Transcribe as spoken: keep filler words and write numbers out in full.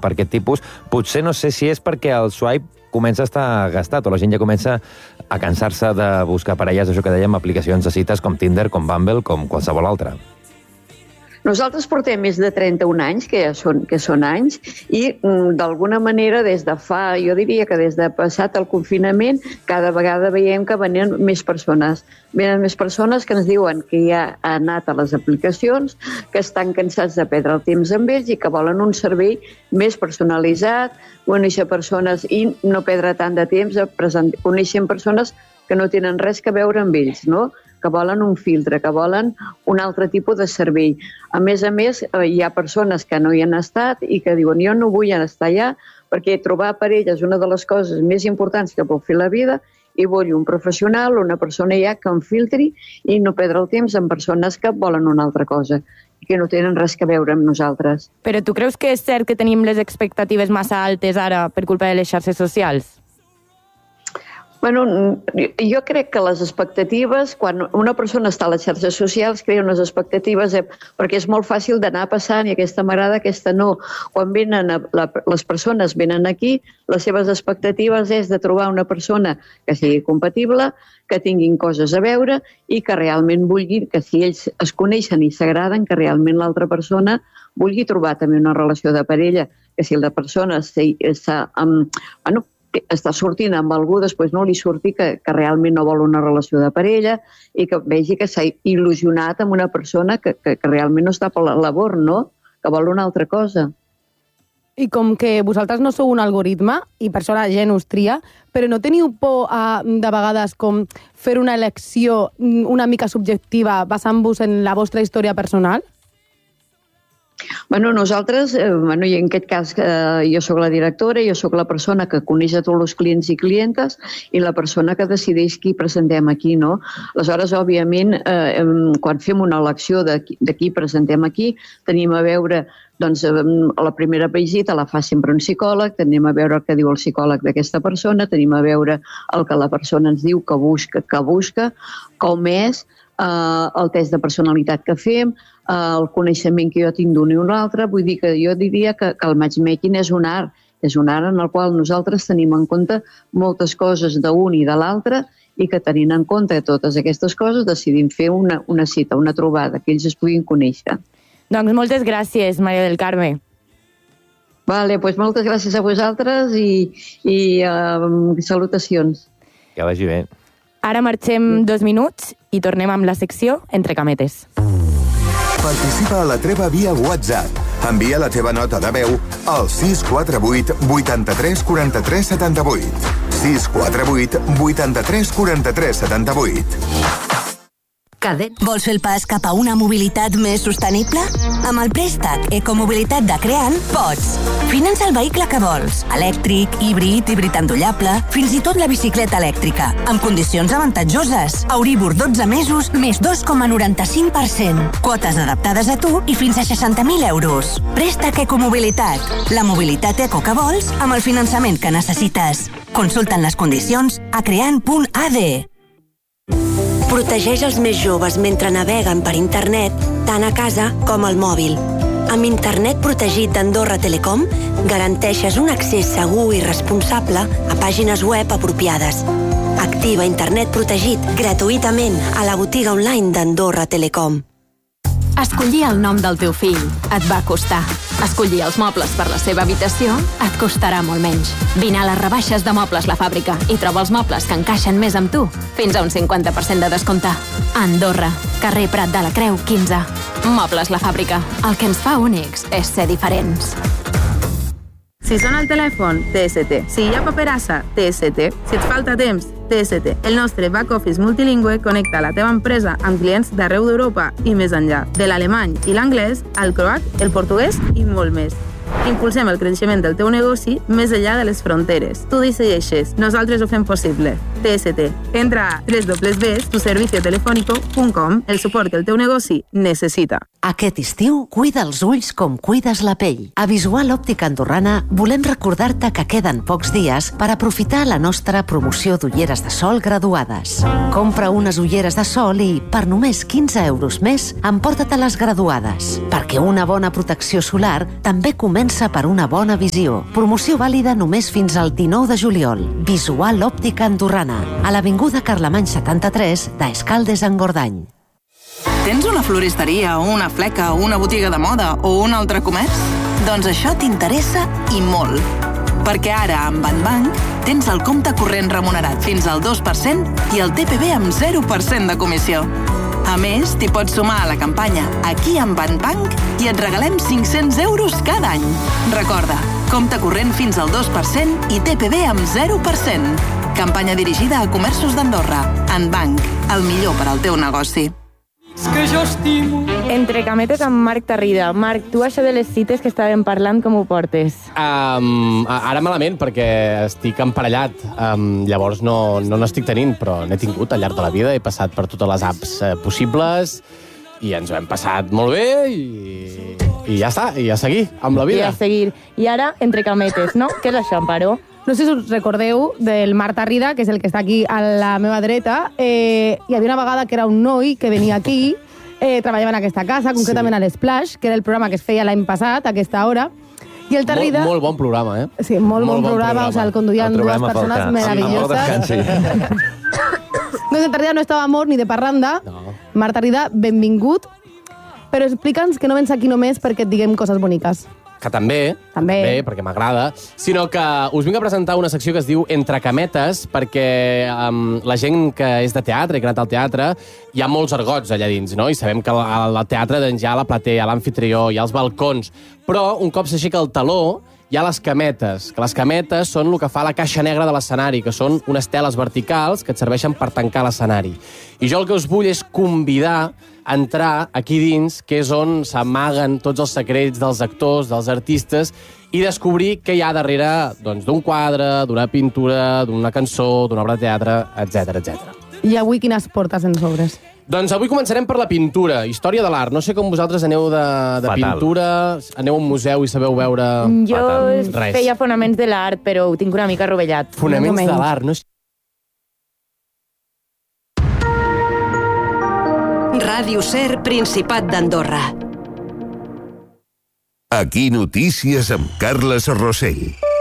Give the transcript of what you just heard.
per aquest tipus. Potser no sé si és perquè el swipe comença a estar gastat, o la gent ja comença a cansar-se de buscar parelles, això que dèiem, aplicacions de cites com Tinder, com Bumble, com qualsevol altra. Nosaltres portem més de trenta-un anys, que ja són, que són anys, i d'alguna manera des de fa, jo diria que des de passat el confinament, cada vegada veiem que venen més persones. Venen més persones que ens diuen que ja han anat a les aplicacions, que estan cansats de perdre el temps amb ells i que volen un servei més personalitzat, conèixer persones i no perdre tant de temps coneixent persones que no tenen res a veure amb ells, no? Que volen un filtre, que volen un altre tipus de servei. A més a més, hi ha persones que no hi han estat i que diuen jo no vull estar allà perquè trobar parella és una de les coses més importants que puc fer a la vida i vull un professional, una persona ja que em filtri i no perdre el temps amb persones que volen una altra cosa i que no tenen res a veure amb nosaltres. Però tu creus que és cert que tenim les expectatives massa altes ara per culpa de les xarxes socials? Bueno, jo crec que les expectatives, quan una persona està a les xarxes socials, crea unes expectatives, eh, perquè és molt fàcil d'anar passant i aquesta m'agrada, aquesta no. Quan venen a, la, les persones venen aquí, les seves expectatives és de trobar una persona que sigui compatible, que tinguin coses a veure i que realment vulguin, que si ells es coneixen i s'agraden, que realment l'altra persona vulgui trobar també una relació de parella, que si la persona està amb... Bueno, està sortint amb algú, després no li surti que, que realment no vol una relació de parella i que vegi que s'ha il·lusionat amb una persona que, que, que realment no està per la labor, no? Que vol una altra cosa. I com que vosaltres no sou un algoritme i per això la gent us tria, però no teniu por a, de vegades com fer una elecció una mica subjectiva basant-vos en la vostra història personal? Bueno, nosaltres, eh, bueno, i en aquest cas eh, jo sóc la directora, jo sóc la persona que coneix a tots els clients i clientes i la persona que decideix qui presentem aquí, no? Aleshores, òbviament, eh, quan fem una elecció de, de qui presentem aquí, tenim a veure, doncs, eh, la primera visita la fa sempre un psicòleg, tenim a veure el que diu el psicòleg d'aquesta persona, tenim a veure el que la persona ens diu que busca, que busca, com és, eh, el test de personalitat que fem, el coneixement que jo tinc d'un i un altre, vull dir que jo diria que, que el matchmaking és un art, és un art en el qual nosaltres tenim en compte moltes coses d'un i de l'altre i que tenint en compte totes aquestes coses decidim fer una, una cita, una trobada, que ells es puguin conèixer. Doncs moltes gràcies, Maria del Carme. Vale, doncs moltes gràcies a vosaltres i, i uh, salutacions. Que vagi bé. Ara marxem dos minuts i tornem amb la secció Entre cametes. Participa a la treva via WhatsApp. Envia la teva nota de veu al sis quatre vuit vuitanta-tres quaranta-tres setanta-vuit. sis quatre vuit vuitanta-tres quaranta-tres setanta-vuit. Cadet. Vols fer el pas cap a una mobilitat més sostenible? Amb el préstec Ecomobilitat de Creant pots. Finança el vehicle que vols. Elèctric, híbrid, híbrid endollable, fins i tot la bicicleta elèctrica. Amb condicions avantatjoses. Euribor dotze mesos, més dos coma noranta-cinc per cent. Quotes adaptades a tu i fins a seixanta mil euros. Préstec Ecomobilitat. La mobilitat eco que vols amb el finançament que necessites. Consulta'n les condicions a creant punt a d. Protegeix els més joves mentre naveguen per internet, tant a casa com al mòbil. Amb Internet protegit d'Andorra Telecom, garanteixes un accés segur i responsable a pàgines web apropiades. Activa Internet protegit gratuïtament a la botiga online d'Andorra Telecom. Escollir el nom del teu fill et va costar. Escollir els mobles per la seva habitació et costarà molt menys. Vine a les rebaixes de Mobles La Fàbrica i troba els mobles que encaixen més amb tu. Fins a un cinquanta per cent de descompte. Andorra, carrer Prat de la Creu, quinze. Mobles La Fàbrica. El que ens fa únics és ser diferents. Si sona el telèfon, T S T. Si hi ha paperassa, T S T. Si et falta temps, T S T. El nostre back-office multilingüe connecta la teva empresa amb clients d'arreu d'Europa i més enllà. De l'alemany i l'anglès, al croat, el portuguès i molt més. Impulsem el creixement del teu negoci més enllà de les fronteres. Tu decideixes, nosaltres ho fem possible. T S T. Entra a w w w punt tu servicio telefónico punt com, el suport que el teu negoci necessita. Aquest estiu, cuida els ulls com cuides la pell. A Visual Òptica Andorrana volem recordar-te que queden pocs dies per aprofitar la nostra promoció d'ulleres de sol graduades. Compra unes ulleres de sol i, per només quinze euros més, emporta-te les graduades. Perquè una bona protecció solar també comença per una bona visió. Promoció vàlida només fins al dinou de juliol. Visual Òptica Andorrana, a l'Avinguda Carlemany setanta-tres d'Escaldes-Engordany. Tens una floristeria, o una fleca, o una botiga de moda o un altre comerç? Doncs això t'interessa i molt. Perquè ara, amb Banbank, tens el compte corrent remunerat fins al dos per cent i el T P V amb zero per cent de comissió. A més, t'hi pots sumar a la campanya Aquí amb Banbank i et regalem cinc-cents euros cada any. Recorda, compte corrent fins al dos per cent i T P V amb zero per cent. Campanya dirigida a comerços d'Andorra. Banbank, el millor per al teu negoci. Que jo estimo. Entre cametes amb Marc Tarrida. Marc, tu això de les cites que estàvem parlant, com ho portes? Um, ara malament, perquè estic emparellat. Um, llavors no, no n'estic tenint, però n'he tingut al llarg de la vida. He passat per totes les apps eh, possibles i ens ho hem passat molt bé i, i ja està, i a seguir amb la vida. I a seguir. I ara, entre cametes, no? Què és això, Amparo? No sé si us recordeu del Marc Tarrida, que és el que està aquí a la meva dreta. Eh, hi havia una vegada que era un noi que venia aquí, eh, treballava en aquesta casa, concretament sí. a l'Splash, que era el programa que es feia l'any passat, a aquesta hora. I el Tarrida... Molt, molt bon programa, eh? Sí, molt, molt bon, bon programa. programa. O sigui, el conduïen el dues persones falta. meravelloses. Sí, doncs el Tarrida no estava mort ni de parranda. No. Marc Tarrida, benvingut. Però explica'ns que no vens aquí només perquè et diguem coses boniques. Que també, també, també perquè m'agrada, sinó que us vinc a presentar una secció que es diu Entre cametes, perquè um, la gent que és de teatre i que ha anat al teatre, hi ha molts argots allà dins, no? I sabem que al, al teatre doncs, hi ha la platea, hi ha l'amfitrió, hi ha els balcons, però un cop s'aixeca el taló, hi ha les cametes, que les cametes són el que fa la caixa negra de l'escenari, que són unes teles verticals que et serveixen per tancar l'escenari. I jo el que us vull és convidar a entrar aquí dins, que és on s'amaguen tots els secrets dels actors, dels artistes, i descobrir què hi ha darrere doncs, d'un quadre, d'una pintura, d'una cançó, d'una obra de teatre, etcètera, etcètera. I avui quines portes ens obres? Doncs avui començarem per la pintura, història de l'art. No sé com vosaltres aneu de, de pintura, aneu a un museu i sabeu veure... Jo feia fonaments de l'art, però ho tinc una mica rovellat. Fonaments de l'art, no és... Ràdio Ser, Principat d'Andorra. Aquí notícies amb Carles Rossell.